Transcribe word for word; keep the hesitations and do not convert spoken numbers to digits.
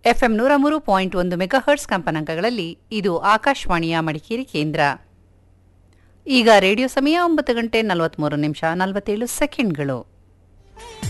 FM ನೂರ ಮೂರು point ಒಂದು ಮೆಗಾಹರ್ಟ್ಸ್ ಕಂಪನಾಂಕಗಳಲ್ಲಿ ಇದು ಆಕಾಶವಾಣಿಯ ಮಡಿಕೇರಿ ಕೇಂದ್ರ. ಈಗ ರೇಡಿಯೋ ಸಮಯ ಒಂಬತ್ತು ಗಂಟೆ ನಲವತ್ಮೂರು ನಿಮಿಷ ನಲವತ್ತೇಳು ಸೆಕೆಂಡ್ಗಳು.